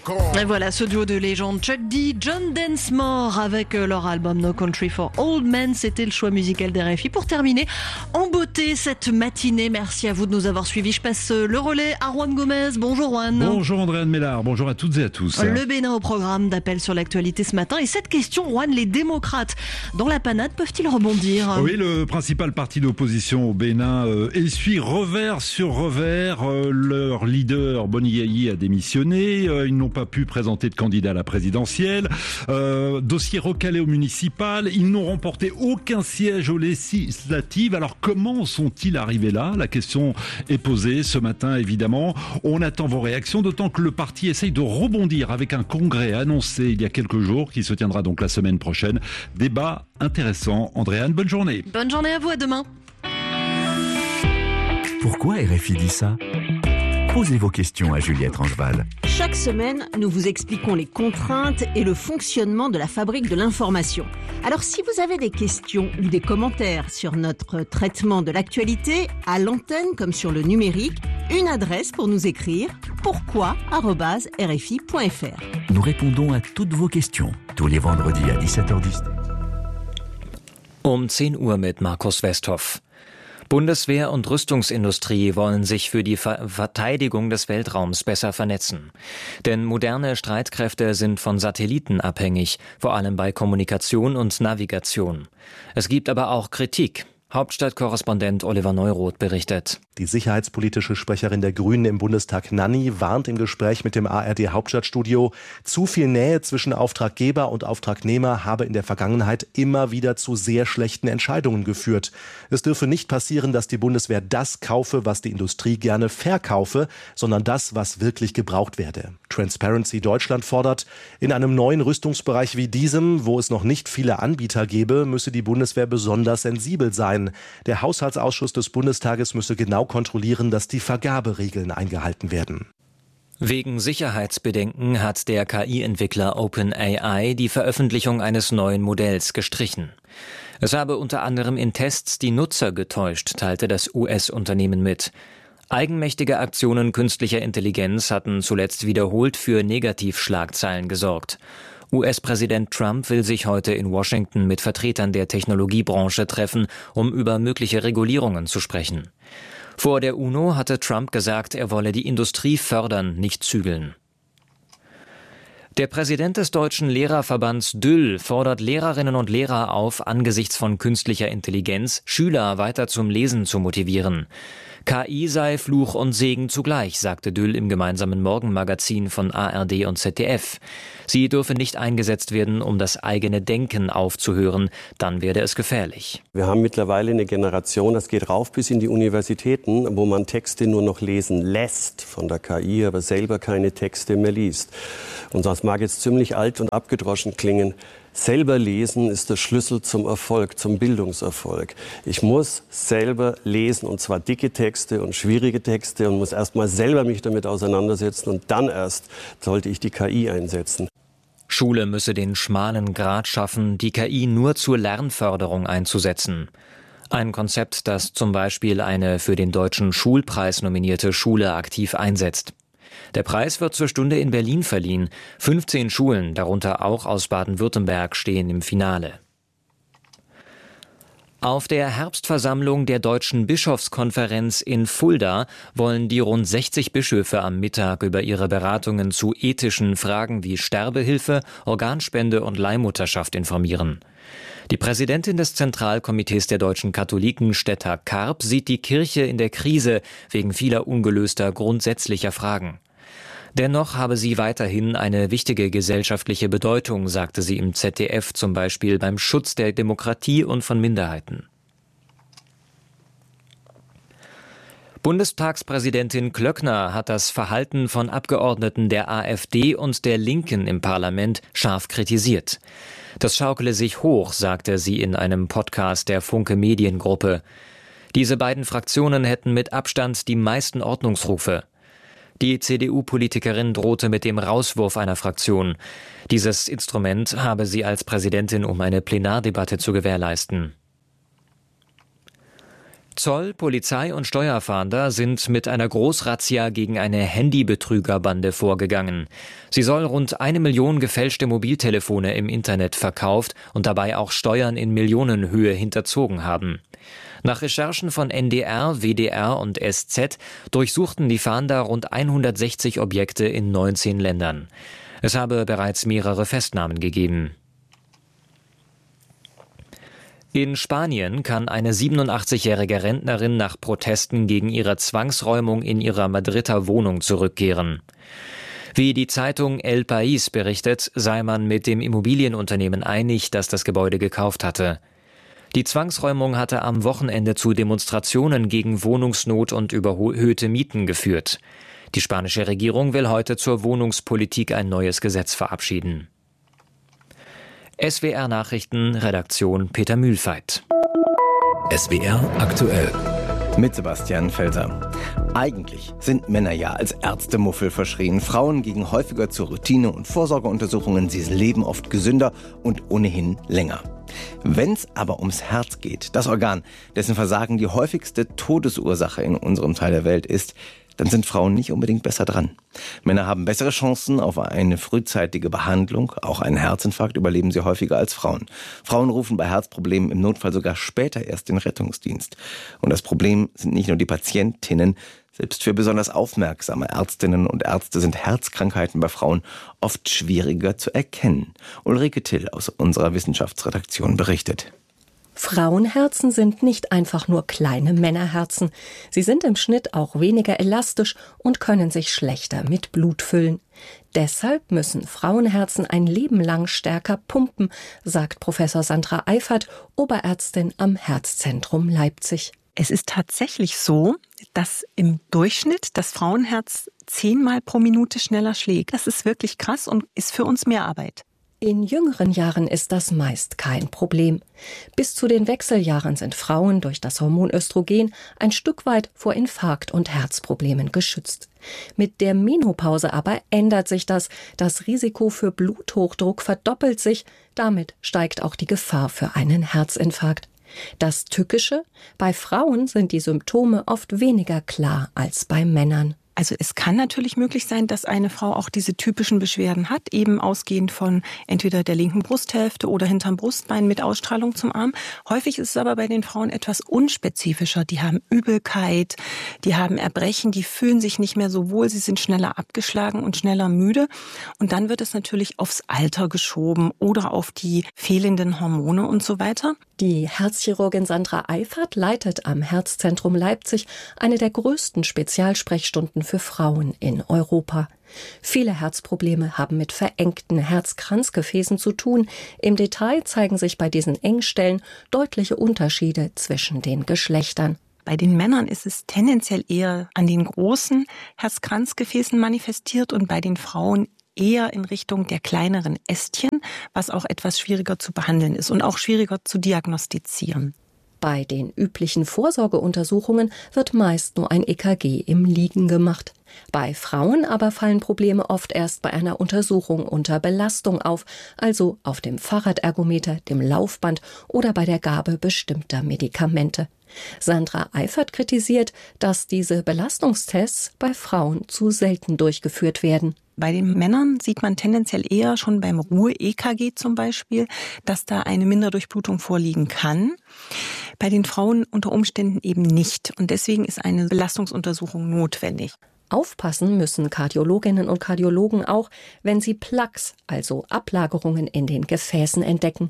Et voilà ce duo de légendes, Chuck D, John Densmore avec leur album No Country for Old Men. C'était le choix musical d'RFI. Pour terminer en beauté cette matinée, merci à vous de nous avoir suivis. Je passe le relais à Juan Gomez. Bonjour Juan. Bonjour Andréane Mélard, bonjour à toutes et à tous. Le Bénin au programme d'appel sur l'actualité ce matin. Et cette question, Juan, les démocrates dans la panade peuvent-ils rebondir ? Oui, le principal parti d'opposition au Bénin essuie revers sur revers. Leur leader, Boni Yayi, a démissionné. Ils n'ont pas pu présenter de candidat à la présidentielle. Dossier recalé au municipal. Ils n'ont remporté aucun siège aux législatives. Alors comment sont-ils arrivés là ? La question est posée ce matin, évidemment. On attend vos réactions, d'autant que le parti essaye de rebondir avec un congrès annoncé il y a quelques jours, qui se tiendra donc la semaine prochaine. Débat intéressant. Andréane, bonne journée. Bonne journée à vous, à demain. Pourquoi RFI dit ça ? Posez vos questions à Juliette Rangeval. Chaque semaine, nous vous expliquons les contraintes et le fonctionnement de la fabrique de l'information. Alors si vous avez des questions ou des commentaires sur notre traitement de l'actualité, à l'antenne comme sur le numérique, une adresse pour nous écrire, pourquoi@rfi.fr. Nous répondons à toutes vos questions, tous les vendredis à 17h10. Um 10 Uhr mit Markus Westhoff. Bundeswehr und Rüstungsindustrie wollen sich für die Verteidigung des Weltraums besser vernetzen. Denn moderne Streitkräfte sind von Satelliten abhängig, vor allem bei Kommunikation und Navigation. Es gibt aber auch Kritik. Hauptstadtkorrespondent Oliver Neuroth berichtet. Die sicherheitspolitische Sprecherin der Grünen im Bundestag, Nanni, warnt im Gespräch mit dem ARD-Hauptstadtstudio, zu viel Nähe zwischen Auftraggeber und Auftragnehmer habe in der Vergangenheit immer wieder zu sehr schlechten Entscheidungen geführt. Es dürfe nicht passieren, dass die Bundeswehr das kaufe, was die Industrie gerne verkaufe, sondern das, was wirklich gebraucht werde. Transparency Deutschland fordert, in einem neuen Rüstungsbereich wie diesem, wo es noch nicht viele Anbieter gebe, müsse die Bundeswehr besonders sensibel sein. Der Haushaltsausschuss des Bundestages müsse genau kontrollieren, dass die Vergaberegeln eingehalten werden. Wegen Sicherheitsbedenken hat der KI-Entwickler OpenAI die Veröffentlichung eines neuen Modells gestrichen. Es habe unter anderem in Tests die Nutzer getäuscht, teilte das US-Unternehmen mit. Eigenmächtige Aktionen künstlicher Intelligenz hatten zuletzt wiederholt für Negativschlagzeilen gesorgt. US-Präsident Trump will sich heute in Washington mit Vertretern der Technologiebranche treffen, um über mögliche Regulierungen zu sprechen. Vor der UNO hatte Trump gesagt, er wolle die Industrie fördern, nicht zügeln. Der Präsident des Deutschen Lehrerverbands DÜL fordert Lehrerinnen und Lehrer auf, angesichts von künstlicher Intelligenz Schüler weiter zum Lesen zu motivieren. KI sei Fluch und Segen zugleich, sagte DÜL im gemeinsamen Morgenmagazin von ARD und ZDF. Sie dürfe nicht eingesetzt werden, um das eigene Denken aufzuhören, dann werde es gefährlich. Wir haben mittlerweile eine Generation, das geht rauf bis in die Universitäten, wo man Texte nur noch lesen lässt von der KI, aber selber keine Texte mehr liest. Und das mag jetzt ziemlich alt und abgedroschen klingen. Selber lesen ist der Schlüssel zum Erfolg, zum Bildungserfolg. Ich muss selber lesen, und zwar dicke Texte und schwierige Texte, und muss erst mal selber mich damit auseinandersetzen, und dann erst sollte ich die KI einsetzen. Schule müsse den schmalen Grat schaffen, die KI nur zur Lernförderung einzusetzen. Ein Konzept, das zum Beispiel eine für den Deutschen Schulpreis nominierte Schule aktiv einsetzt. Der Preis wird zur Stunde in Berlin verliehen. 15 Schulen, darunter auch aus Baden-Württemberg, stehen im Finale. Auf der Herbstversammlung der Deutschen Bischofskonferenz in Fulda wollen die rund 60 Bischöfe am Mittag über ihre Beratungen zu ethischen Fragen wie Sterbehilfe, Organspende und Leihmutterschaft informieren. Die Präsidentin des Zentralkomitees der deutschen Katholiken, Stetta Karp, sieht die Kirche in der Krise wegen vieler ungelöster grundsätzlicher Fragen. Dennoch habe sie weiterhin eine wichtige gesellschaftliche Bedeutung, sagte sie im ZDF, zum Beispiel beim Schutz der Demokratie und von Minderheiten. Bundestagspräsidentin Klöckner hat das Verhalten von Abgeordneten der AfD und der Linken im Parlament scharf kritisiert. Das schaukele sich hoch, sagte sie in einem Podcast der Funke Mediengruppe. Diese beiden Fraktionen hätten mit Abstand die meisten Ordnungsrufe. Die CDU-Politikerin drohte mit dem Rauswurf einer Fraktion. Dieses Instrument habe sie als Präsidentin, um eine Plenardebatte zu gewährleisten. Zoll, Polizei und Steuerfahnder sind mit einer Großrazzia gegen eine Handybetrügerbande vorgegangen. Sie soll rund 1 Million gefälschte Mobiltelefone im Internet verkauft und dabei auch Steuern in Millionenhöhe hinterzogen haben. Nach Recherchen von NDR, WDR und SZ durchsuchten die Fahnder rund 160 Objekte in 19 Ländern. Es habe bereits mehrere Festnahmen gegeben. In Spanien kann eine 87-jährige Rentnerin nach Protesten gegen ihre Zwangsräumung in ihrer Madrider Wohnung zurückkehren. Wie die Zeitung El País berichtet, sei man mit dem Immobilienunternehmen einig, das das Gebäude gekauft hatte. Die Zwangsräumung hatte am Wochenende zu Demonstrationen gegen Wohnungsnot und überhöhte Mieten geführt. Die spanische Regierung will heute zur Wohnungspolitik ein neues Gesetz verabschieden. SWR Nachrichten, Redaktion Peter Mühlfeit. SWR aktuell. Mit Sebastian Felser. Eigentlich sind Männer ja als Ärztemuffel verschrien. Frauen gehen häufiger zur Routine- und Vorsorgeuntersuchungen. Sie leben oft gesünder und ohnehin länger. Wenn es aber ums Herz geht, das Organ, dessen Versagen die häufigste Todesursache in unserem Teil der Welt ist, dann sind Frauen nicht unbedingt besser dran. Männer haben bessere Chancen auf eine frühzeitige Behandlung. Auch einen Herzinfarkt überleben sie häufiger als Frauen. Frauen rufen bei Herzproblemen im Notfall sogar später erst den Rettungsdienst. Und das Problem sind nicht nur die Patientinnen. Selbst für besonders aufmerksame Ärztinnen und Ärzte sind Herzkrankheiten bei Frauen oft schwieriger zu erkennen. Ulrike Till aus unserer Wissenschaftsredaktion berichtet. Frauenherzen sind nicht einfach nur kleine Männerherzen. Sie sind im Schnitt auch weniger elastisch und können sich schlechter mit Blut füllen. Deshalb müssen Frauenherzen ein Leben lang stärker pumpen, sagt Professor Sandra Eifert, Oberärztin am Herzzentrum Leipzig. Es ist tatsächlich so, dass im Durchschnitt das Frauenherz 10-mal pro Minute schneller schlägt. Das ist wirklich krass und ist für uns mehr Arbeit. In jüngeren Jahren ist das meist kein Problem. Bis zu den Wechseljahren sind Frauen durch das Hormon Östrogen ein Stück weit vor Infarkt und Herzproblemen geschützt. Mit der Menopause aber ändert sich das. Das Risiko für Bluthochdruck verdoppelt sich. Damit steigt auch die Gefahr für einen Herzinfarkt. Das Tückische: Bei Frauen sind die Symptome oft weniger klar als bei Männern. Also es kann natürlich möglich sein, dass eine Frau auch diese typischen Beschwerden hat, eben ausgehend von entweder der linken Brusthälfte oder hinterm Brustbein mit Ausstrahlung zum Arm. Häufig ist es aber bei den Frauen etwas unspezifischer. Die haben Übelkeit, die haben Erbrechen, die fühlen sich nicht mehr so wohl, sie sind schneller abgeschlagen und schneller müde. Und dann wird es natürlich aufs Alter geschoben oder auf die fehlenden Hormone und so weiter. Die Herzchirurgin Sandra Eifert leitet am Herzzentrum Leipzig eine der größten Spezialsprechstunden für Frauen in Europa. Viele Herzprobleme haben mit verengten Herzkranzgefäßen zu tun. Im Detail zeigen sich bei diesen Engstellen deutliche Unterschiede zwischen den Geschlechtern. Bei den Männern ist es tendenziell eher an den großen Herzkranzgefäßen manifestiert und bei den Frauen eher in Richtung der kleineren Ästchen, was auch etwas schwieriger zu behandeln ist und auch schwieriger zu diagnostizieren. Bei den üblichen Vorsorgeuntersuchungen wird meist nur ein EKG im Liegen gemacht. Bei Frauen aber fallen Probleme oft erst bei einer Untersuchung unter Belastung auf, also auf dem Fahrradergometer, dem Laufband oder bei der Gabe bestimmter Medikamente. Sandra Eifert kritisiert, dass diese Belastungstests bei Frauen zu selten durchgeführt werden. Bei den Männern sieht man tendenziell eher schon beim Ruhe-EKG zum Beispiel, dass da eine Minderdurchblutung vorliegen kann. Bei den Frauen unter Umständen eben nicht. Und deswegen ist eine Belastungsuntersuchung notwendig. Aufpassen müssen Kardiologinnen und Kardiologen auch, wenn sie Plaques, also Ablagerungen in den Gefäßen, entdecken.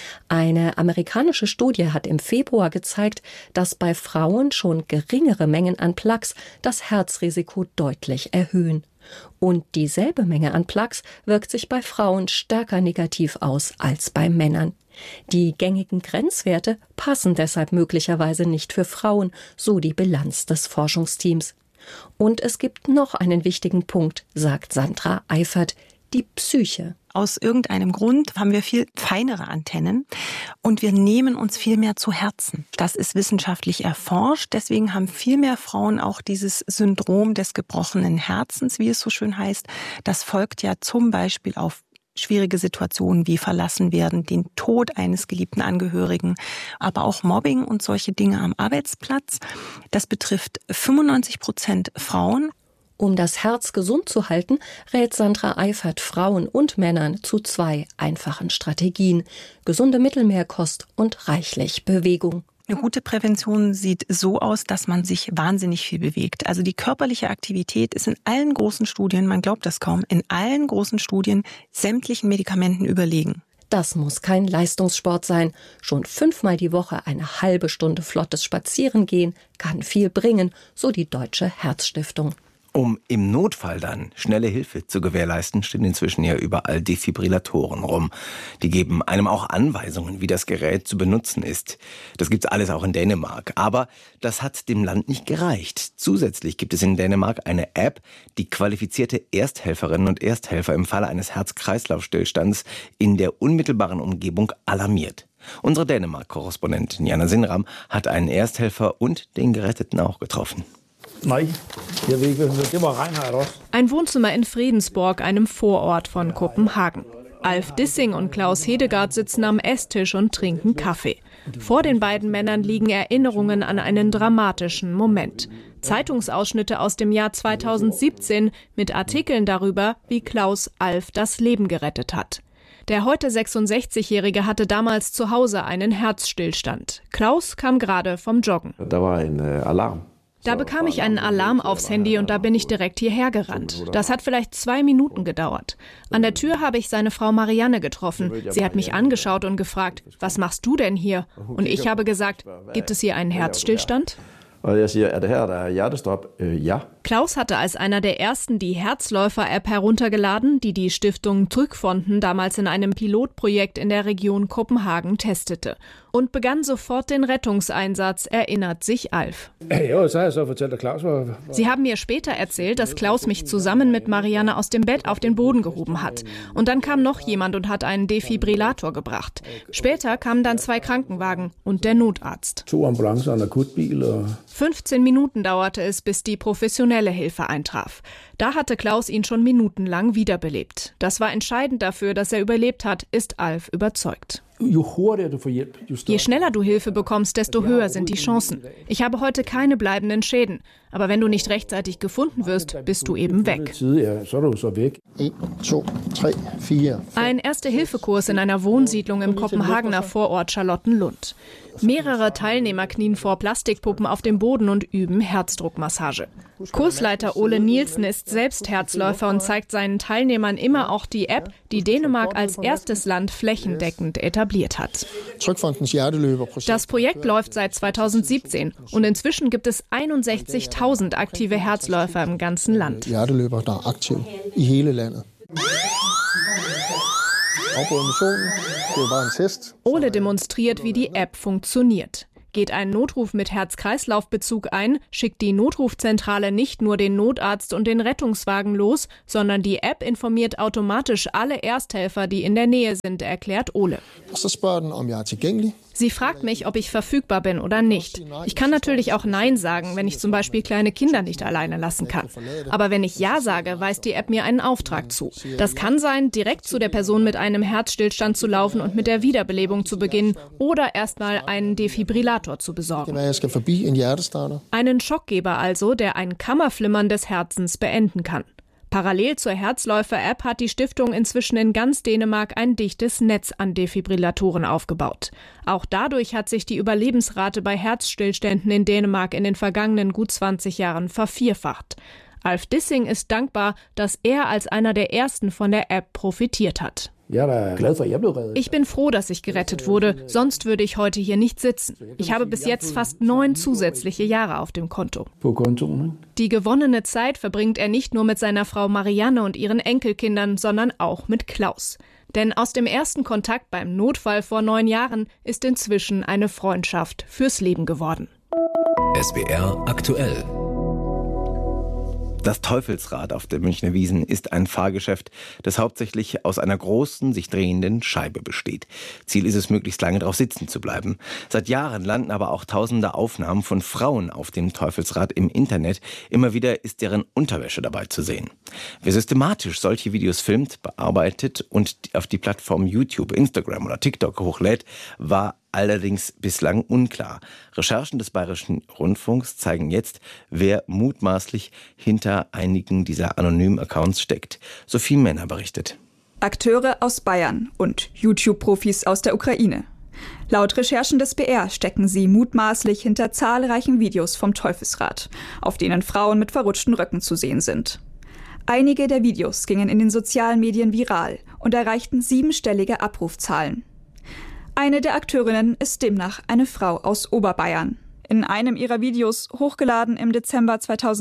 Eine amerikanische Studie hat im Februar gezeigt, dass bei Frauen schon geringere Mengen an Plaques das Herzrisiko deutlich erhöhen. Und dieselbe Menge an Plaques wirkt sich bei Frauen stärker negativ aus als bei Männern. Die gängigen Grenzwerte passen deshalb möglicherweise nicht für Frauen, so die Bilanz des Forschungsteams. Und es gibt noch einen wichtigen Punkt, sagt Sandra Eifert: die Psyche. Aus irgendeinem Grund haben wir viel feinere Antennen und wir nehmen uns viel mehr zu Herzen. Das ist wissenschaftlich erforscht. Deswegen haben viel mehr Frauen auch dieses Syndrom des gebrochenen Herzens, wie es so schön heißt. Das folgt ja zum Beispiel auf schwierige Situationen wie verlassen werden, den Tod eines geliebten Angehörigen, aber auch Mobbing und solche Dinge am Arbeitsplatz. Das betrifft 95% Frauen. Um das Herz gesund zu halten, rät Sandra Eifert Frauen und Männern zu 2 einfachen Strategien: gesunde Mittelmeerkost und reichlich Bewegung. Eine gute Prävention sieht so aus, dass man sich wahnsinnig viel bewegt. Also die körperliche Aktivität ist in allen großen Studien, man glaubt das kaum, in allen großen Studien sämtlichen Medikamenten überlegen. Das muss kein Leistungssport sein. Schon 5-mal die Woche eine halbe Stunde flottes Spazierengehen kann viel bringen, so die Deutsche Herzstiftung. Um im Notfall dann schnelle Hilfe zu gewährleisten, stehen inzwischen ja überall Defibrillatoren rum. Die geben einem auch Anweisungen, wie das Gerät zu benutzen ist. Das gibt's alles auch in Dänemark. Aber das hat dem Land nicht gereicht. Zusätzlich gibt es in Dänemark eine App, die qualifizierte Ersthelferinnen und Ersthelfer im Falle eines Herz-Kreislauf-Stillstands in der unmittelbaren Umgebung alarmiert. Unsere Dänemark-Korrespondentin Jana Sinram hat einen Ersthelfer und den Geretteten auch getroffen. Ein Wohnzimmer in Fredensborg, einem Vorort von Kopenhagen. Alf Dissing und Klaus Hedegaard sitzen am Esstisch und trinken Kaffee. Vor den beiden Männern liegen Erinnerungen an einen dramatischen Moment. Zeitungsausschnitte aus dem Jahr 2017 mit Artikeln darüber, wie Klaus Alf das Leben gerettet hat. Der heute 66-Jährige hatte damals zu Hause einen Herzstillstand. Klaus kam gerade vom Joggen. Da war ein Alarm. Da bekam ich einen Alarm aufs Handy und da bin ich direkt hierher gerannt. Das hat vielleicht 2 Minuten gedauert. An der Tür habe ich seine Frau Marianne getroffen. Sie hat mich angeschaut und gefragt, was machst du denn hier? Und ich habe gesagt, gibt es hier einen Herzstillstand? Klaus hatte als einer der ersten die Herzläufer-App heruntergeladen, die die Stiftung Trygfonden damals in einem Pilotprojekt in der Region Kopenhagen testete. Und begann sofort den Rettungseinsatz, erinnert sich Alf. Sie haben mir später erzählt, dass Klaus mich zusammen mit Marianne aus dem Bett auf den Boden gehoben hat. Und dann kam noch jemand und hat einen Defibrillator gebracht. Später kamen dann 2 Krankenwagen und der Notarzt. 15 Minuten dauerte es, bis die professionelle Hilfe eintraf. Da hatte Klaus ihn schon minutenlang wiederbelebt. Das war entscheidend dafür, dass er überlebt hat, ist Alf überzeugt. Je schneller du Hilfe bekommst, desto höher sind die Chancen. Ich habe heute keine bleibenden Schäden. Aber wenn du nicht rechtzeitig gefunden wirst, bist du eben weg. Ein Erste-Hilfe-Kurs in einer Wohnsiedlung im Kopenhagener Vorort Charlottenlund. Mehrere Teilnehmer knien vor Plastikpuppen auf dem Boden und üben Herzdruckmassage. Kursleiter Ole Nielsen ist selbst Herzläufer und zeigt seinen Teilnehmern immer auch die App, die Dänemark als erstes Land flächendeckend etabliert hat. Das Projekt läuft seit 2017 und inzwischen gibt es 61.000 aktive Herzläufer im ganzen Land. Ole demonstriert, wie die App funktioniert. Geht ein Notruf mit Herz-Kreislauf-Bezug ein, schickt die Notrufzentrale nicht nur den Notarzt und den Rettungswagen los, sondern die App informiert automatisch alle Ersthelfer, die in der Nähe sind, erklärt Ole. Sie fragt mich, ob ich verfügbar bin oder nicht. Ich kann natürlich auch Nein sagen, wenn ich zum Beispiel kleine Kinder nicht alleine lassen kann. Aber wenn ich Ja sage, weist die App mir einen Auftrag zu. Das kann sein, direkt zu der Person mit einem Herzstillstand zu laufen und mit der Wiederbelebung zu beginnen oder erstmal einen Defibrillator zu besorgen. Einen Schockgeber also, der ein Kammerflimmern des Herzens beenden kann. Parallel zur Herzläufer-App hat die Stiftung inzwischen in ganz Dänemark ein dichtes Netz an Defibrillatoren aufgebaut. Auch dadurch hat sich die Überlebensrate bei Herzstillständen in Dänemark in den vergangenen gut 20 Jahren vervierfacht. Alf Dissing ist dankbar, dass er als einer der ersten von der App profitiert hat. Ich bin froh, dass ich gerettet wurde, sonst würde ich heute hier nicht sitzen. Ich habe bis jetzt fast 9 zusätzliche Jahre auf dem Konto. Die gewonnene Zeit verbringt er nicht nur mit seiner Frau Marianne und ihren Enkelkindern, sondern auch mit Klaus. Denn aus dem ersten Kontakt beim Notfall vor 9 Jahren ist inzwischen eine Freundschaft fürs Leben geworden. SWR aktuell. Das Teufelsrad auf der Münchner Wiesn ist ein Fahrgeschäft, das hauptsächlich aus einer großen, sich drehenden Scheibe besteht. Ziel ist es, möglichst lange drauf sitzen zu bleiben. Seit Jahren landen aber auch tausende Aufnahmen von Frauen auf dem Teufelsrad im Internet. Immer wieder ist deren Unterwäsche dabei zu sehen. Wer systematisch solche Videos filmt, bearbeitet und auf die Plattform YouTube, Instagram oder TikTok hochlädt, war allerdings bislang unklar. Recherchen des Bayerischen Rundfunks zeigen jetzt, wer mutmaßlich hinter einigen dieser anonymen Accounts steckt. Sophie Männer berichtet. Akteure aus Bayern und YouTube-Profis aus der Ukraine. Laut Recherchen des BR stecken sie mutmaßlich hinter zahlreichen Videos vom Teufelsrad, auf denen Frauen mit verrutschten Röcken zu sehen sind. Einige der Videos gingen in den sozialen Medien viral und erreichten 7-stellige Abrufzahlen. Eine der Akteurinnen ist demnach eine Frau aus Oberbayern. In einem ihrer Videos, hochgeladen im Dezember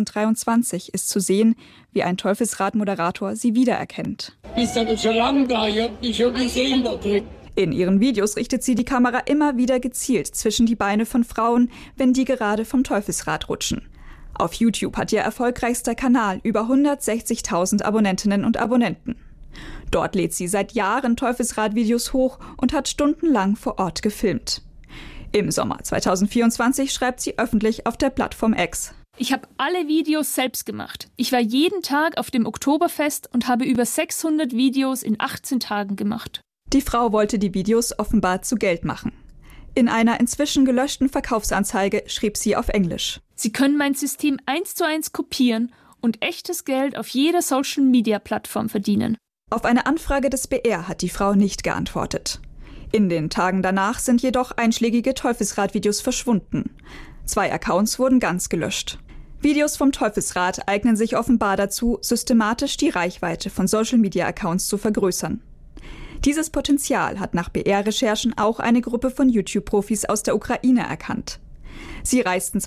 2023, ist zu sehen, wie ein Teufelsrad-Moderator sie wiedererkennt. Bist du schon lange da? Ich hab dich schon gesehen da drin. In ihren Videos richtet sie die Kamera immer wieder gezielt zwischen die Beine von Frauen, wenn die gerade vom Teufelsrad rutschen. Auf YouTube hat ihr erfolgreichster Kanal über 160.000 Abonnentinnen und Abonnenten. Dort lädt sie seit Jahren Teufelsrad-Videos hoch und hat stundenlang vor Ort gefilmt. Im Sommer 2024 schreibt sie öffentlich auf der Plattform X: Ich habe alle Videos selbst gemacht. Ich war jeden Tag auf dem Oktoberfest und habe über 600 Videos in 18 Tagen gemacht. Die Frau wollte die Videos offenbar zu Geld machen. In einer inzwischen gelöschten Verkaufsanzeige schrieb sie auf Englisch: Sie können mein System 1:1 kopieren und echtes Geld auf jeder Social-Media-Plattform verdienen. Auf eine Anfrage des BR hat die Frau nicht geantwortet. In den Tagen danach sind jedoch einschlägige Teufelsrad-Videos verschwunden. 2 Accounts wurden ganz gelöscht. Videos vom Teufelsrad eignen sich offenbar dazu, systematisch die Reichweite von Social-Media-Accounts zu vergrößern. Dieses Potenzial hat nach BR-Recherchen auch eine Gruppe von YouTube-Profis aus der Ukraine erkannt. Sie reisten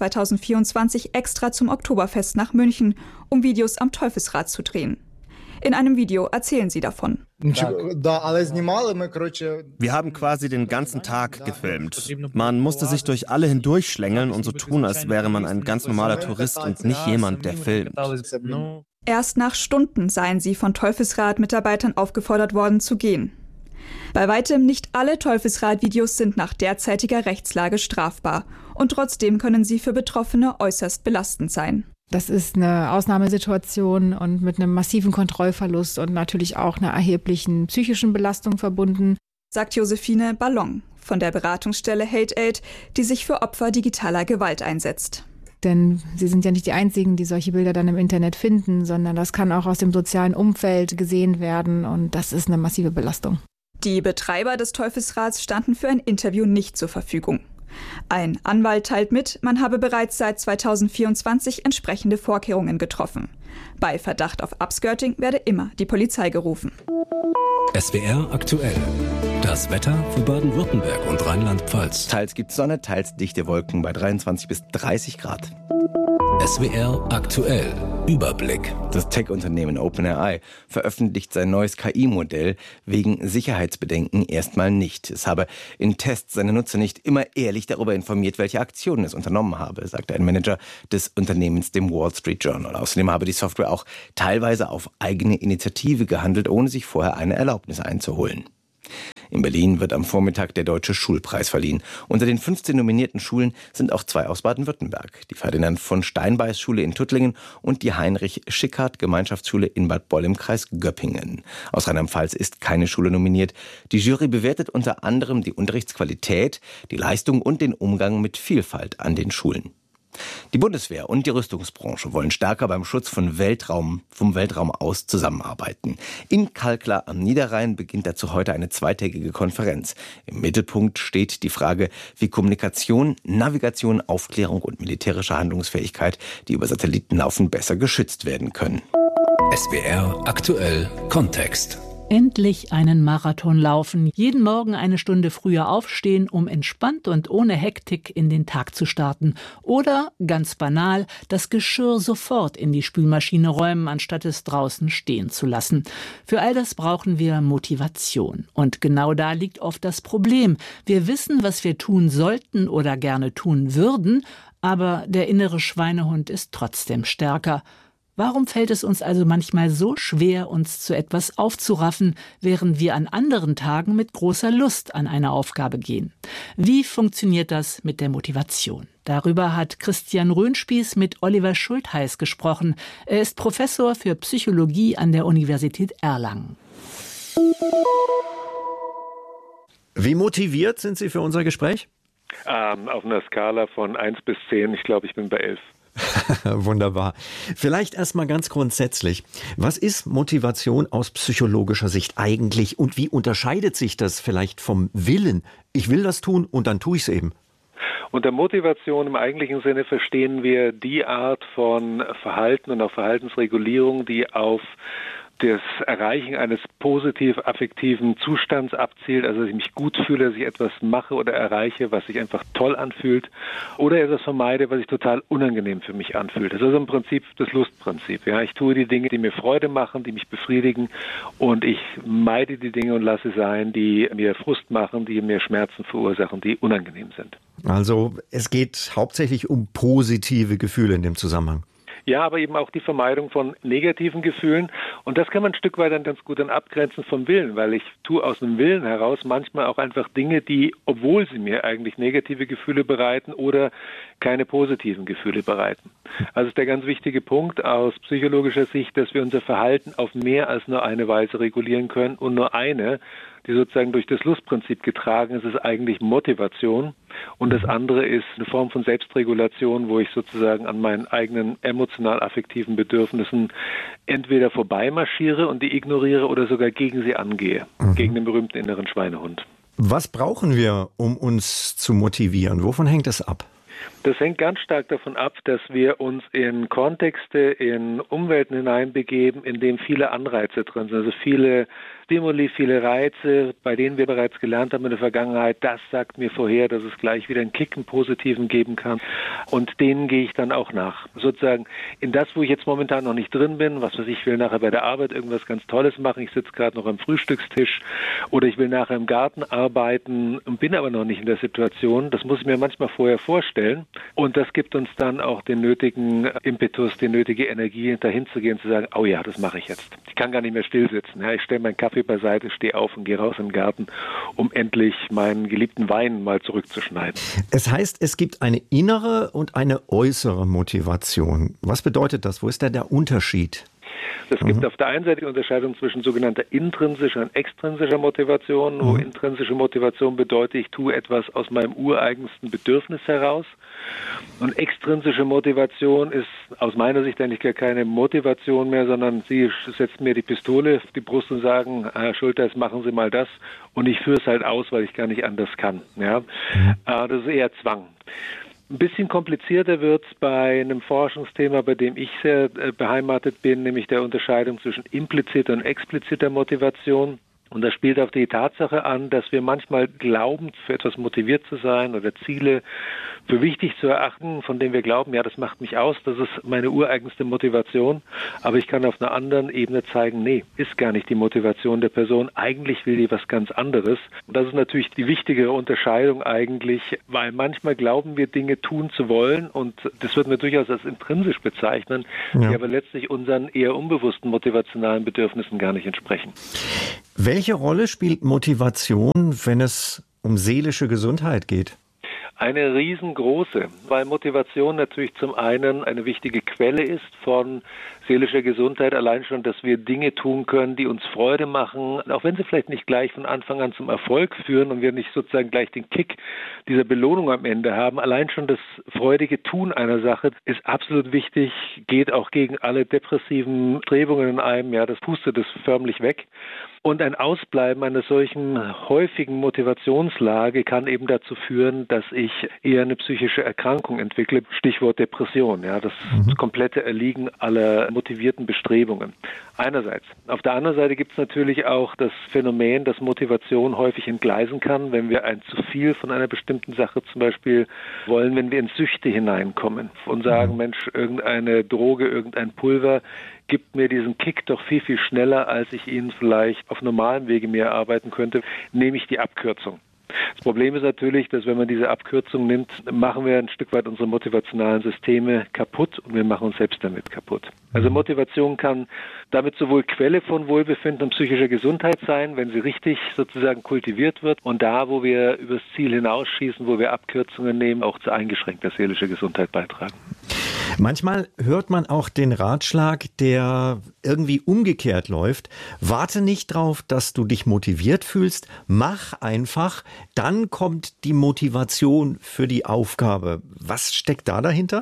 2024 extra zum Oktoberfest nach München, um Videos am Teufelsrad zu drehen. In einem Video erzählen sie davon. Wir haben quasi den ganzen Tag gefilmt. Man musste sich durch alle hindurchschlängeln und so tun, als wäre man ein ganz normaler Tourist und nicht jemand, der filmt. Erst nach Stunden seien sie von Teufelsrad-Mitarbeitern aufgefordert worden zu gehen. Bei weitem nicht alle Teufelsrad-Videos sind nach derzeitiger Rechtslage strafbar und trotzdem können sie für Betroffene äußerst belastend sein. Das ist eine Ausnahmesituation und mit einem massiven Kontrollverlust und natürlich auch einer erheblichen psychischen Belastung verbunden, sagt Josephine Ballon von der Beratungsstelle Hate Aid, die sich für Opfer digitaler Gewalt einsetzt. Denn sie sind ja nicht die Einzigen, die solche Bilder dann im Internet finden, sondern das kann auch aus dem sozialen Umfeld gesehen werden und das ist eine massive Belastung. Die Betreiber des Teufelsrads standen für ein Interview nicht zur Verfügung. Ein Anwalt teilt mit, man habe bereits seit 2024 entsprechende Vorkehrungen getroffen. Bei Verdacht auf Upskirting werde immer die Polizei gerufen. SWR aktuell. Das Wetter für Baden-Württemberg und Rheinland-Pfalz. Teils gibt es Sonne, teils dichte Wolken bei 23 bis 30 Grad. SWR aktuell. Überblick. Das Tech-Unternehmen OpenAI veröffentlicht sein neues KI-Modell wegen Sicherheitsbedenken erstmal nicht. Es habe in Tests seine Nutzer nicht immer ehrlich darüber informiert, welche Aktionen es unternommen habe, sagte ein Manager des Unternehmens dem Wall Street Journal. Außerdem habe die Software auch teilweise auf eigene Initiative gehandelt, ohne sich vorher eine Erlaubnis einzuholen. In Berlin wird am Vormittag der Deutsche Schulpreis verliehen. Unter den 15 nominierten Schulen sind auch 2 aus Baden-Württemberg. Die Ferdinand von Steinbeis Schule in Tuttlingen und die Heinrich Schickhardt Gemeinschaftsschule in Bad Boll im Kreis Göppingen. Aus Rheinland-Pfalz ist keine Schule nominiert. Die Jury bewertet unter anderem die Unterrichtsqualität, die Leistung und den Umgang mit Vielfalt an den Schulen. Die Bundeswehr und die Rüstungsbranche wollen stärker beim Schutz vom Weltraum aus zusammenarbeiten. In Kalkla am Niederrhein beginnt dazu heute eine 2-tägige Konferenz. Im Mittelpunkt steht die Frage, wie Kommunikation, Navigation, Aufklärung und militärische Handlungsfähigkeit, die über Satelliten laufen, besser geschützt werden können. SWR aktuell Kontext. Endlich einen Marathon laufen, jeden Morgen eine Stunde früher aufstehen, um entspannt und ohne Hektik in den Tag zu starten. Oder, ganz banal, das Geschirr sofort in die Spülmaschine räumen, anstatt es draußen stehen zu lassen. Für all das brauchen wir Motivation. Und genau da liegt oft das Problem. Wir wissen, was wir tun sollten oder gerne tun würden, aber der innere Schweinehund ist trotzdem stärker. Warum fällt es uns also manchmal so schwer, uns zu etwas aufzuraffen, während wir an anderen Tagen mit großer Lust an eine Aufgabe gehen? Wie funktioniert das mit der Motivation? Darüber hat Christian Röhnspieß mit Oliver Schultheiß gesprochen. Er ist Professor für Psychologie an der Universität Erlangen. Wie motiviert sind Sie für unser Gespräch? Auf einer Skala von 1 bis 10, ich glaube, ich bin bei 11. Wunderbar. Vielleicht erstmal ganz grundsätzlich. Was ist Motivation aus psychologischer Sicht eigentlich und wie unterscheidet sich das vielleicht vom Willen? Ich will das tun und dann tue ich es eben. Unter Motivation im eigentlichen Sinne verstehen wir die Art von Verhalten und auch Verhaltensregulierung, die auf das Erreichen eines positiv-affektiven Zustands abzielt, also dass ich mich gut fühle, dass ich etwas mache oder erreiche, was sich einfach toll anfühlt, oder etwas vermeide, was sich total unangenehm für mich anfühlt. Das ist im Prinzip das Lustprinzip. Ja, ich tue die Dinge, die mir Freude machen, die mich befriedigen, und ich meide die Dinge und lasse sein, die mir Frust machen, die mir Schmerzen verursachen, die unangenehm sind. Also es geht hauptsächlich um positive Gefühle in dem Zusammenhang. Ja, aber eben auch die Vermeidung von negativen Gefühlen. Und das kann man ein Stück weit dann ganz gut dann abgrenzen vom Willen, weil ich tue aus dem Willen heraus manchmal auch einfach Dinge, die, obwohl sie mir eigentlich negative Gefühle bereiten oder keine positiven Gefühle bereiten. Also ist der ganz wichtige Punkt aus psychologischer Sicht, dass wir unser Verhalten auf mehr als nur eine Weise regulieren können, und nur eine, die sozusagen durch das Lustprinzip getragen ist, ist eigentlich Motivation. Und das andere ist eine Form von Selbstregulation, wo ich sozusagen an meinen eigenen emotional-affektiven Bedürfnissen entweder vorbeimarschiere und die ignoriere oder sogar gegen sie angehe, gegen den berühmten inneren Schweinehund. Was brauchen wir, um uns zu motivieren? Wovon hängt es ab? Das hängt ganz stark davon ab, dass wir uns in Kontexte, in Umwelten hineinbegeben, in denen viele Anreize drin sind, also viele Stimuli, viele Reize, bei denen wir bereits gelernt haben in der Vergangenheit, das sagt mir vorher, dass es gleich wieder einen Kick, einen positiven geben kann, und denen gehe ich dann auch nach. Sozusagen in das, wo ich jetzt momentan noch nicht drin bin, was weiß ich, will nachher bei der Arbeit irgendwas ganz Tolles machen, ich sitze gerade noch am Frühstückstisch oder ich will nachher im Garten arbeiten und bin aber noch nicht in der Situation, das muss ich mir manchmal vorher vorstellen, und das gibt uns dann auch den nötigen Impetus, die nötige Energie, dahin zu gehen, zu sagen, oh ja, das mache ich jetzt. Ich kann gar nicht mehr still sitzen. Ja, ich stelle meinen Kaffee beiseite, stehe auf und gehe raus in den Garten, um endlich meinen geliebten Wein mal zurückzuschneiden. Es heißt, es gibt eine innere und eine äußere Motivation. Was bedeutet das? Wo ist da der Unterschied? Es gibt auf der einen Seite die Unterscheidung zwischen sogenannter intrinsischer und extrinsischer Motivation, wo intrinsische Motivation bedeutet, ich tue etwas aus meinem ureigensten Bedürfnis heraus. Und extrinsische Motivation ist aus meiner Sicht eigentlich gar keine Motivation mehr, sondern sie setzt mir die Pistole auf die Brust und sagen, Herr Schultheiß, machen Sie mal das, und ich führe es halt aus, weil ich gar nicht anders kann. Ja? Das ist eher Zwang. Ein bisschen komplizierter wird es bei einem Forschungsthema, bei dem ich sehr beheimatet bin, nämlich der Unterscheidung zwischen impliziter und expliziter Motivation. Und das spielt auf die Tatsache an, dass wir manchmal glauben, für etwas motiviert zu sein oder Ziele für wichtig zu erachten, von denen wir glauben, ja, das macht mich aus, das ist meine ureigenste Motivation. Aber ich kann auf einer anderen Ebene zeigen, nee, ist gar nicht die Motivation der Person. Eigentlich will die was ganz anderes. Und das ist natürlich die wichtigere Unterscheidung eigentlich, weil manchmal glauben wir, Dinge tun zu wollen, und das würden wir durchaus als intrinsisch bezeichnen, die aber letztlich unseren eher unbewussten motivationalen Bedürfnissen gar nicht entsprechen. Welche Rolle spielt Motivation, wenn es um seelische Gesundheit geht? Eine riesengroße, weil Motivation natürlich zum einen eine wichtige Quelle ist von seelischer Gesundheit, allein schon, dass wir Dinge tun können, die uns Freude machen, auch wenn sie vielleicht nicht gleich von Anfang an zum Erfolg führen und wir nicht sozusagen gleich den Kick dieser Belohnung am Ende haben. Allein schon das freudige Tun einer Sache ist absolut wichtig, geht auch gegen alle depressiven Strebungen in einem, ja, das pustet es förmlich weg. Und ein Ausbleiben einer solchen häufigen Motivationslage kann eben dazu führen, dass ich eher eine psychische Erkrankung entwickle. Stichwort Depression, ja, das komplette Erliegen aller motivierten Bestrebungen. Einerseits. Auf der anderen Seite gibt es natürlich auch das Phänomen, dass Motivation häufig entgleisen kann, wenn wir ein zu viel von einer bestimmten Sache zum Beispiel wollen, wenn wir in Süchte hineinkommen und sagen, Mensch, irgendeine Droge, irgendein Pulver gibt mir diesen Kick doch viel, viel schneller, als ich ihn vielleicht auf normalem Wege mehr erarbeiten könnte, nehme ich die Abkürzung. Das Problem ist natürlich, dass wenn man diese Abkürzung nimmt, machen wir ein Stück weit unsere motivationalen Systeme kaputt und wir machen uns selbst damit kaputt. Also Motivation kann damit sowohl Quelle von Wohlbefinden und psychischer Gesundheit sein, wenn sie richtig sozusagen kultiviert wird und da, wo wir übers Ziel hinausschießen, wo wir Abkürzungen nehmen, auch zu eingeschränkter seelischer Gesundheit beitragen. Manchmal hört man auch den Ratschlag, der irgendwie umgekehrt läuft. Warte nicht drauf, dass du dich motiviert fühlst. Mach einfach. Dann kommt die Motivation für die Aufgabe. Was steckt da dahinter?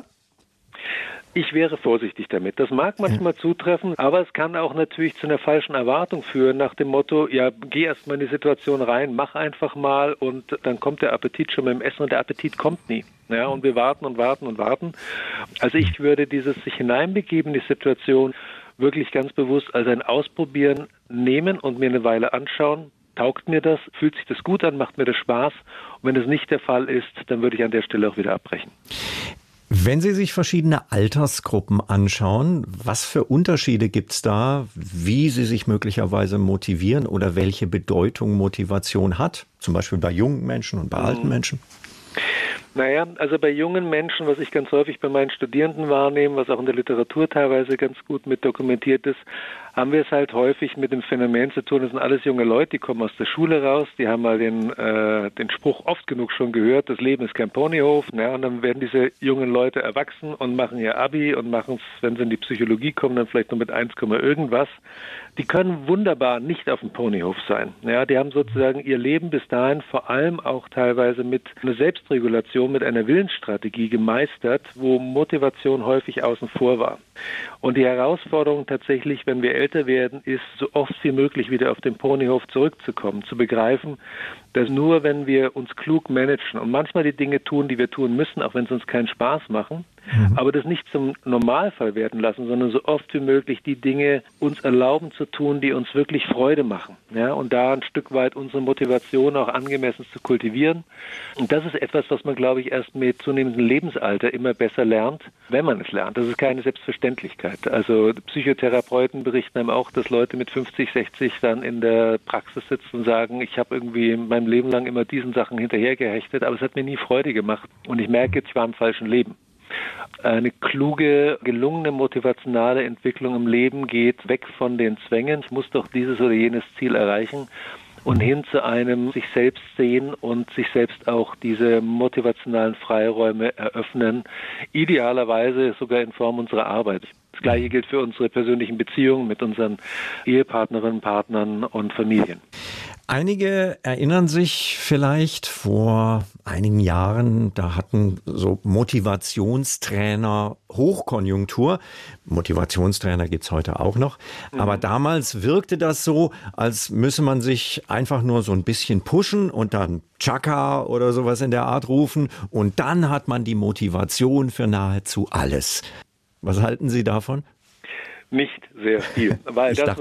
Ich wäre vorsichtig damit. Das mag manchmal zutreffen, aber es kann auch natürlich zu einer falschen Erwartung führen, nach dem Motto, ja, geh erst mal in die Situation rein, mach einfach mal und dann kommt der Appetit schon beim Essen und der Appetit kommt nie. Ja, und wir warten und warten und warten. Also ich würde dieses sich hineinbegeben in die Situation wirklich ganz bewusst als ein Ausprobieren nehmen und mir eine Weile anschauen. Taugt mir das? Fühlt sich das gut an? Macht mir das Spaß? Und wenn es nicht der Fall ist, dann würde ich an der Stelle auch wieder abbrechen. Wenn Sie sich verschiedene Altersgruppen anschauen, was für Unterschiede gibt es da, wie sie sich möglicherweise motivieren oder welche Bedeutung Motivation hat? Zum Beispiel bei jungen Menschen und bei alten Menschen? Naja, also bei jungen Menschen, was ich ganz häufig bei meinen Studierenden wahrnehme, was auch in der Literatur teilweise ganz gut mit dokumentiert ist, haben wir es halt häufig mit dem Phänomen zu tun, das sind alles junge Leute, die kommen aus der Schule raus, die haben mal den Spruch oft genug schon gehört, das Leben ist kein Ponyhof, ja, und dann werden diese jungen Leute erwachsen und machen ihr Abi und machen es, wenn sie in die Psychologie kommen, dann vielleicht nur mit 1, irgendwas. Die können wunderbar nicht auf dem Ponyhof sein. Ja, die haben sozusagen ihr Leben bis dahin vor allem auch teilweise mit einer Selbstregulation, mit einer Willensstrategie gemeistert, wo Motivation häufig außen vor war. Und die Herausforderung tatsächlich, wenn wir älter werden, ist, so oft wie möglich wieder auf den Ponyhof zurückzukommen, zu begreifen, dass nur wenn wir uns klug managen und manchmal die Dinge tun, die wir tun müssen, auch wenn es uns keinen Spaß machen, aber das nicht zum Normalfall werden lassen, sondern so oft wie möglich die Dinge uns erlauben zu tun, die uns wirklich Freude machen. Ja, und da ein Stück weit unsere Motivation auch angemessen zu kultivieren. Und das ist etwas, was man, glaube ich, erst mit zunehmendem Lebensalter immer besser lernt, wenn man es lernt. Das ist keine Selbstverständlichkeit. Also Psychotherapeuten berichten einem auch, dass Leute mit 50, 60 dann in der Praxis sitzen und sagen, ich habe irgendwie in meinem Leben lang immer diesen Sachen hinterhergehechtet, aber es hat mir nie Freude gemacht. Und ich merke jetzt, ich war im falschen Leben. Eine kluge, gelungene motivationale Entwicklung im Leben geht weg von den Zwängen, ich muss doch dieses oder jenes Ziel erreichen und hin zu einem sich selbst sehen und sich selbst auch diese motivationalen Freiräume eröffnen, idealerweise sogar in Form unserer Arbeit. Das Gleiche gilt für unsere persönlichen Beziehungen mit unseren Ehepartnerinnen, Partnern und Familien. Einige erinnern sich vielleicht vor einigen Jahren, da hatten so Motivationstrainer Hochkonjunktur. Motivationstrainer gibt's heute auch noch. Aber damals wirkte das so, als müsse man sich einfach nur so ein bisschen pushen und dann Chaka oder sowas in der Art rufen. Und dann hat man die Motivation für nahezu alles. Was halten Sie davon? Nicht sehr viel, weil das,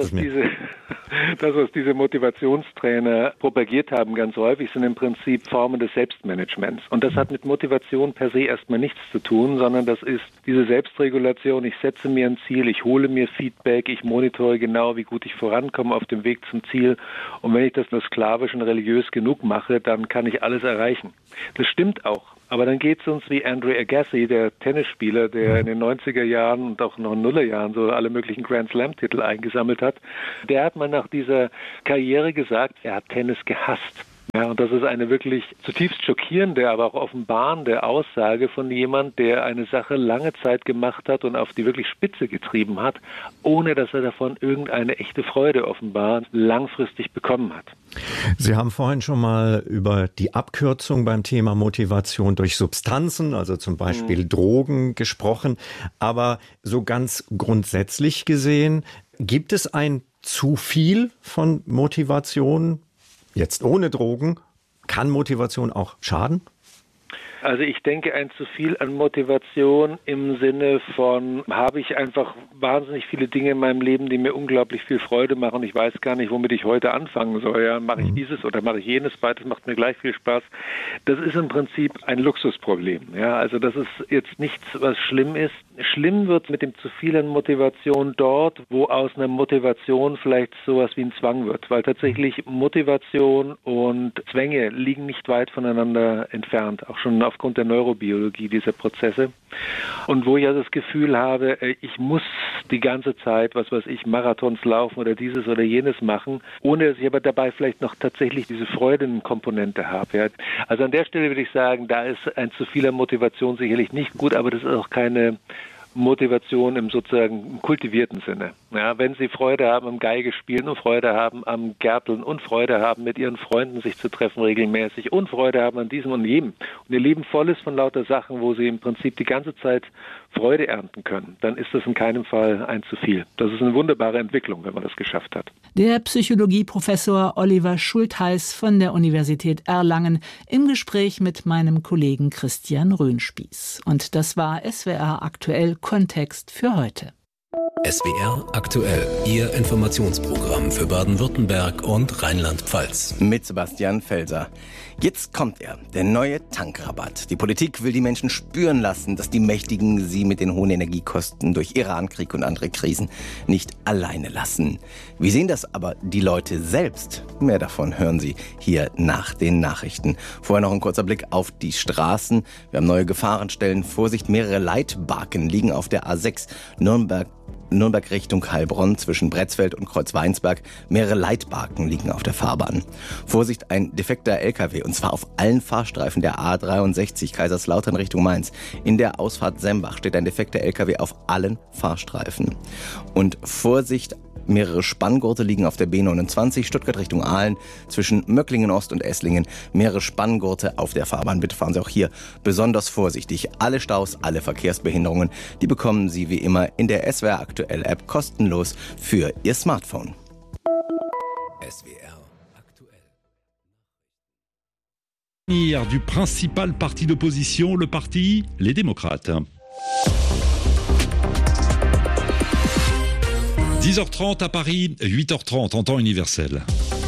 was diese Motivationstrainer propagiert haben, ganz häufig sind im Prinzip Formen des Selbstmanagements. Und das hat mit Motivation per se erstmal nichts zu tun, sondern das ist diese Selbstregulation. Ich setze mir ein Ziel, ich hole mir Feedback, ich monitore genau, wie gut ich vorankomme auf dem Weg zum Ziel. Und wenn ich das nur sklavisch und religiös genug mache, dann kann ich alles erreichen. Das stimmt auch. Aber dann geht es uns wie Andre Agassi, der Tennisspieler, der in den 90er Jahren und auch noch in den Nullerjahren so alle möglichen Grand Slam-Titel eingesammelt hat. Der hat mal nach dieser Karriere gesagt, er hat Tennis gehasst. Ja, und das ist eine wirklich zutiefst schockierende, aber auch offenbarende Aussage von jemand, der eine Sache lange Zeit gemacht hat und auf die wirklich Spitze getrieben hat, ohne dass er davon irgendeine echte Freude offenbar langfristig bekommen hat. Sie haben vorhin schon mal über die Abkürzung beim Thema Motivation durch Substanzen, also zum Beispiel Drogen, gesprochen. Aber so ganz grundsätzlich gesehen, gibt es ein zu viel von Motivation? Jetzt ohne Drogen, kann Motivation auch schaden? Also ich denke ein zu viel an Motivation im Sinne von, habe ich einfach wahnsinnig viele Dinge in meinem Leben, die mir unglaublich viel Freude machen. Ich weiß gar nicht, womit ich heute anfangen soll. Ja, mache ich dieses oder mache ich jenes, beides macht mir gleich viel Spaß. Das ist im Prinzip ein Luxusproblem. Ja, also das ist jetzt nichts, was schlimm ist. Schlimm wird mit dem zu viel an Motivation dort, wo aus einer Motivation vielleicht sowas wie ein Zwang wird. Weil tatsächlich Motivation und Zwänge liegen nicht weit voneinander entfernt, auch schon aufgrund der Neurobiologie dieser Prozesse. Und wo ich also das Gefühl habe, ich muss die ganze Zeit, was weiß ich, Marathons laufen oder dieses oder jenes machen, ohne dass ich aber dabei vielleicht noch tatsächlich diese Freudenkomponente habe. Ja. Also an der Stelle würde ich sagen, da ist ein zu vieler Motivation sicherlich nicht gut, aber das ist auch keine Motivation im sozusagen kultivierten Sinne. Ja, wenn Sie Freude haben am Geige spielen und Freude haben am Gärteln und Freude haben, mit Ihren Freunden sich zu treffen regelmäßig und Freude haben an diesem und jenem und Ihr Leben voll ist von lauter Sachen, wo Sie im Prinzip die ganze Zeit Freude ernten können, dann ist das in keinem Fall ein zu viel. Das ist eine wunderbare Entwicklung, wenn man das geschafft hat. Der Psychologieprofessor Oliver Schultheis von der Universität Erlangen im Gespräch mit meinem Kollegen Christian Röhnspieß. Und das war SWR aktuell Kontext für heute. SWR aktuell, Ihr Informationsprogramm für Baden-Württemberg und Rheinland-Pfalz. Mit Sebastian Felser. Jetzt kommt er, der neue Tankrabatt. Die Politik will die Menschen spüren lassen, dass die Mächtigen sie mit den hohen Energiekosten durch Irankrieg und andere Krisen nicht alleine lassen. Wie sehen das aber die Leute selbst? Mehr davon hören Sie hier nach den Nachrichten. Vorher noch ein kurzer Blick auf die Straßen. Wir haben neue Gefahrenstellen. Vorsicht, mehrere Leitbarken liegen auf der A6 Nürnberg Richtung Heilbronn zwischen Bretzfeld und Kreuzweinsberg. Mehrere Leitbarken liegen auf der Fahrbahn. Vorsicht, ein defekter LKW, und zwar auf allen Fahrstreifen der A63 Kaiserslautern Richtung Mainz. In der Ausfahrt Sembach steht ein defekter LKW auf allen Fahrstreifen. Und Vorsicht, mehrere Spanngurte liegen auf der B29 Stuttgart Richtung Aalen zwischen Möcklingen Ost und Esslingen. Mehrere Spanngurte auf der Fahrbahn. Bitte fahren Sie auch hier besonders vorsichtig. Alle Staus, alle Verkehrsbehinderungen, die bekommen Sie wie immer in der SWR aktuell App kostenlos für Ihr Smartphone. SWR aktuell. Du principal parti d'opposition, le parti Les Démocrates. 10h30 à Paris, 8h30 en temps universel.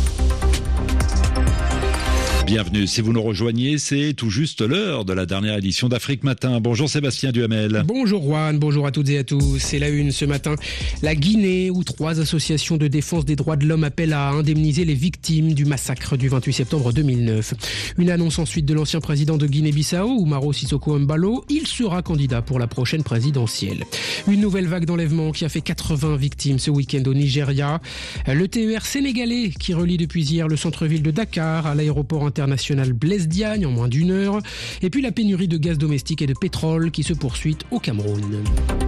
Bienvenue, si vous nous rejoignez, c'est tout juste l'heure de la dernière édition d'Afrique Matin. Bonjour Sébastien Duhamel. Bonjour Juan, bonjour à toutes et à tous. C'est la une ce matin. La Guinée, où 3 associations de défense des droits de l'homme appellent à indemniser les victimes du massacre du 28 septembre 2009. Une annonce ensuite de l'ancien président de Guinée-Bissau, Umaro Sissoko Embalo. Il sera candidat pour la prochaine présidentielle. Une nouvelle vague d'enlèvement qui a fait 80 victimes ce week-end au Nigeria. Le TER sénégalais qui relie depuis hier le centre-ville de Dakar à l'aéroport international Blaise Diagne en moins d'1 heure. Et puis la pénurie de gaz domestique et de pétrole qui se poursuit au Cameroun.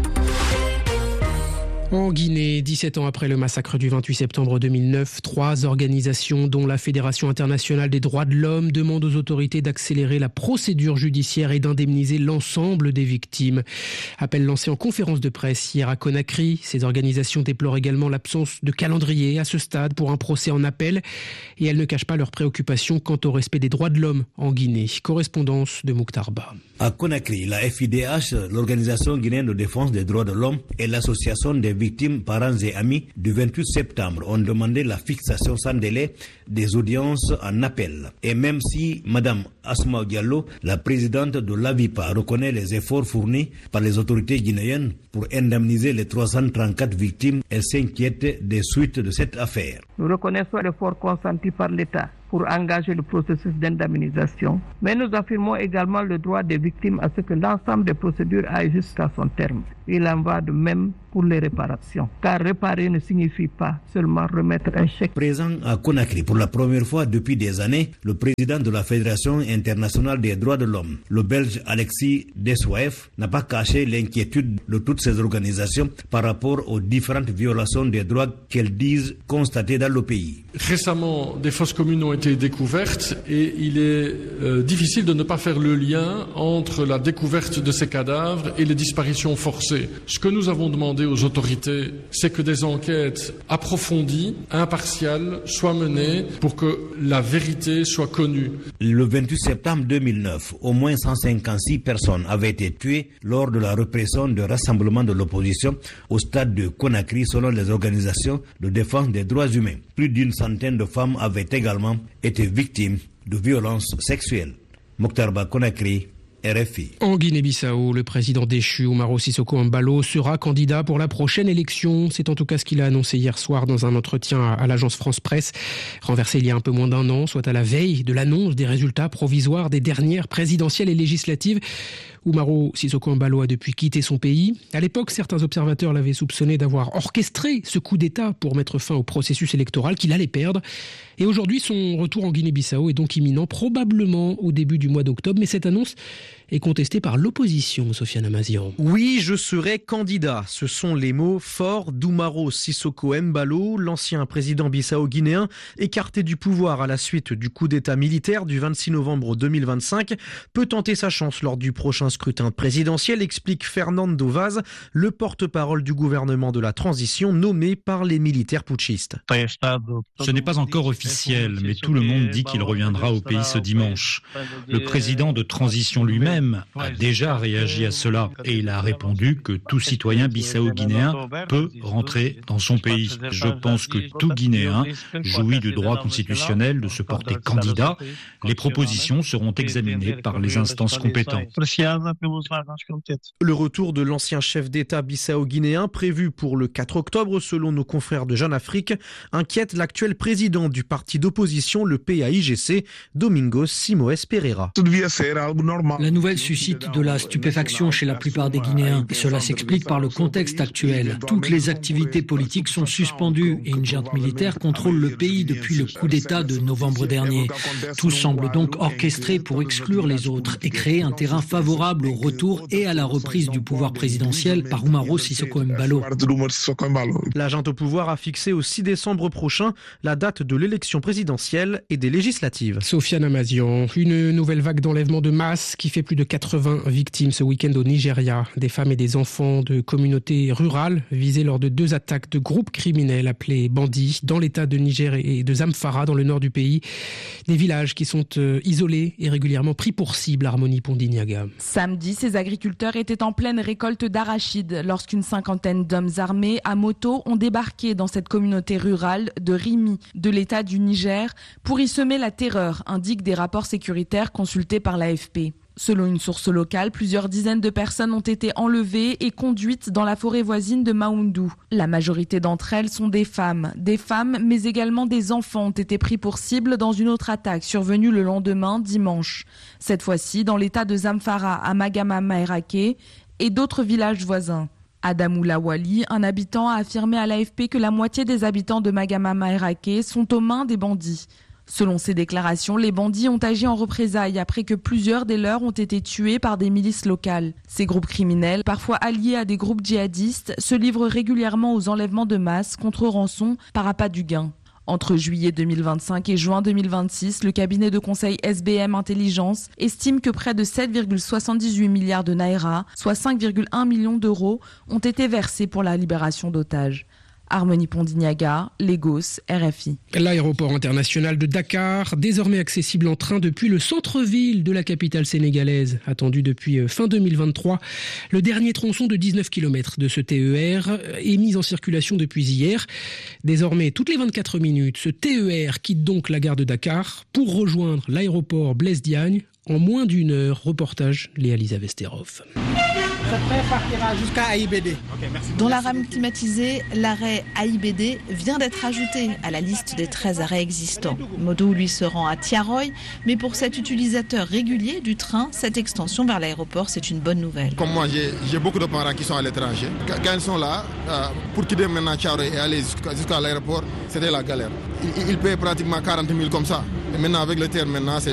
En Guinée, 17 ans après le massacre du 28 septembre 2009, 3 organisations, dont la Fédération internationale des droits de l'homme, demandent aux autorités d'accélérer la procédure judiciaire et d'indemniser l'ensemble des victimes. Appel lancé en conférence de presse hier à Conakry. Ces organisations déplorent également l'absence de calendrier à ce stade pour un procès en appel et elles ne cachent pas leurs préoccupations quant au respect des droits de l'homme en Guinée. Correspondance de Mokhtar Ba. À Conakry, la FIDH, l'Organisation guinéenne de défense des droits de l'homme et l'Association des victimes, parents et amis du 28 septembre ont demandé la fixation sans délai des audiences en appel. Et même si Mme Asma Diallo, la présidente de l'AVIPA, reconnaît les efforts fournis par les autorités guinéennes pour indemniser les 334 victimes, elle s'inquiète des suites de cette affaire. Nous reconnaissons l'effort consenti par l'État pour engager le processus d'indemnisation, mais nous affirmons également le droit des victimes à ce que l'ensemble des procédures aille jusqu'à son terme. Il en va de même pour les réparations, car réparer ne signifie pas seulement remettre un chèque. Présent à Conakry pour la première fois depuis des années, le président de la Fédération internationale des droits de l'homme, le Belge Alexis Dessoef, n'a pas caché l'inquiétude de toutes ces organisations par rapport aux différentes violations des droits qu'elles disent constater dans le pays. Récemment, des fosses communes ont été été découvertes et il est difficile de ne pas faire le lien entre la découverte de ces cadavres et les disparitions forcées. Ce que nous avons demandé aux autorités, c'est que des enquêtes approfondies, impartiales, soient menées pour que la vérité soit connue. Le 28 septembre 2009, au moins 156 personnes avaient été tuées lors de la répression de rassemblements de l'opposition au stade de Conakry selon les organisations de défense des droits humains. Plus d'une centaine de femmes avaient également été victimes de violences sexuelles. Mokhtar Ba, Conakry, RFI. En Guinée-Bissau, le président déchu Umaro Sissoco Embalo sera candidat pour la prochaine élection. C'est en tout cas ce qu'il a annoncé hier soir dans un entretien à l'agence France Presse. Renversé il y a un peu moins d'un an, soit à la veille de l'annonce des résultats provisoires des dernières présidentielles et législatives. Umaro Sissoco Embalo a depuis quitté son pays. À l'époque, certains observateurs l'avaient soupçonné d'avoir orchestré ce coup d'État pour mettre fin au processus électoral qu'il allait perdre. Et aujourd'hui, son retour en Guinée-Bissau est donc imminent, probablement au début du mois d'octobre. Mais cette annonce est contestée par l'opposition, Sofiane Amazian. Oui, je serai candidat. Ce sont les mots forts d'Umaro Sissoco Embalo, l'ancien président bissau-guinéen, écarté du pouvoir à la suite du coup d'État militaire du 26 novembre 2025, peut tenter sa chance lors du prochain scrutin présidentiel, explique Fernando Vaz, le porte-parole du gouvernement de la transition nommé par les militaires putschistes. Ce n'est pas encore officiel, mais tout le monde dit qu'il reviendra au pays ce dimanche. Le président de transition lui-même a déjà réagi à cela et il a répondu que tout citoyen bissau-guinéen peut rentrer dans son pays. Je pense que tout Guinéen jouit du droit constitutionnel de se porter candidat. Les propositions seront examinées par les instances compétentes. Le retour de l'ancien chef d'État bissau-guinéen prévu pour le 4 octobre selon nos confrères de Jeune Afrique inquiète l'actuel président du parti d'opposition, le PAIGC, Domingos Simoes Pereira. La nouvelle suscite de la stupéfaction chez la plupart des Guinéens et cela s'explique par le contexte actuel. Toutes les activités politiques sont suspendues et une junte militaire contrôle le pays depuis le coup d'État de novembre dernier. Tout semble donc orchestré pour exclure les autres et créer un terrain favorable au retour et à la reprise du pouvoir présidentiel par Umaro Sissoco Embalo. La junte au pouvoir a fixé au 6 décembre prochain la date de l'élection présidentielle et des législatives. Sofiane Amazian, une nouvelle vague d'enlèvement de masse qui fait plus de 80 victimes ce week-end au Nigeria. Des femmes et des enfants de communautés rurales visés lors de 2 attaques de groupes criminels appelés bandits dans l'état de Niger et de Zamfara dans le nord du pays. Des villages qui sont isolés et régulièrement pris pour cible, Harmonie Pondignaga. Samedi, ces agriculteurs étaient en pleine récolte d'arachides lorsqu'une cinquantaine d'hommes armés à moto ont débarqué dans cette communauté rurale de Rimi, de l'état du Niger, pour y semer la terreur, indiquent des rapports sécuritaires consultés par l'AFP. Selon une source locale, plusieurs dizaines de personnes ont été enlevées et conduites dans la forêt voisine de Maoundou. La majorité d'entre elles sont des femmes mais également des enfants ont été pris pour cible dans une autre attaque survenue le lendemain, dimanche. Cette fois-ci dans l'état de Zamfara à Magama-Maérake et d'autres villages voisins. Adamou Lawali, un habitant, a affirmé à l'AFP que la moitié des habitants de Magama-Maérake sont aux mains des bandits. Selon ces déclarations, les bandits ont agi en représailles après que plusieurs des leurs ont été tués par des milices locales. Ces groupes criminels, parfois alliés à des groupes djihadistes, se livrent régulièrement aux enlèvements de masse contre rançon par appât du gain. Entre juillet 2025 et juin 2026, le cabinet de conseil SBM Intelligence estime que près de 7,78 milliards de naira, soit 5,1 millions d'euros, ont été versés pour la libération d'otages. Harmonie Pondignaga, Lagos, RFI. L'aéroport international de Dakar, désormais accessible en train depuis le centre-ville de la capitale sénégalaise, attendu depuis fin 2023. Le dernier tronçon de 19 km de ce TER est mis en circulation depuis hier. Désormais, toutes les 24 minutes, ce TER quitte donc la gare de Dakar pour rejoindre l'aéroport Blaise Diagne en moins d'une heure. Reportage Léa-Lisa Vesterov. Cette train partira jusqu'à AIBD. Dans la rame climatisée, l'arrêt AIBD vient d'être ajouté à la liste des 13 arrêts existants. Modou, lui, se rend à Tiaroy, mais pour cet utilisateur régulier du train, cette extension vers l'aéroport, c'est une bonne nouvelle. Comme moi, j'ai beaucoup de parents qui sont à l'étranger. Quand ils sont là, pour quitter maintenant Tiaroy et aller jusqu'à l'aéroport, c'était la galère. Ils paient pratiquement 40 000 comme ça. Et maintenant, avec le TER, maintenant,